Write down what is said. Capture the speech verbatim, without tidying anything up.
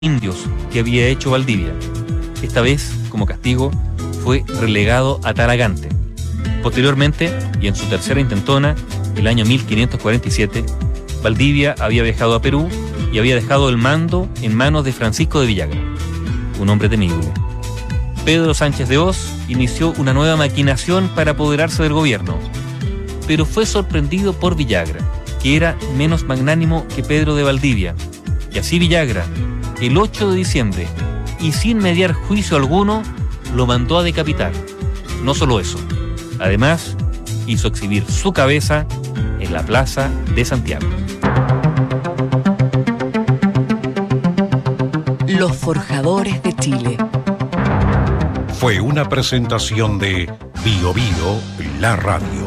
indios que había hecho Valdivia. Esta vez, como castigo, fue relegado a Talagante. Posteriormente, y en su tercera intentona, el año mil quinientos cuarenta y siete, Valdivia había viajado a Perú y había dejado el mando en manos de Francisco de Villagra, un hombre temible. Pedro Sánchez de Hoz inició una nueva maquinación para apoderarse del gobierno, pero fue sorprendido por Villagra, que era menos magnánimo que Pedro de Valdivia, y así Villagra, el ocho de diciembre, y sin mediar juicio alguno, lo mandó a decapitar. No solo eso, además hizo exhibir su cabeza en la plaza de Santiago. Los Forjadores de Chile. Fue una presentación de Bio Bio, la radio.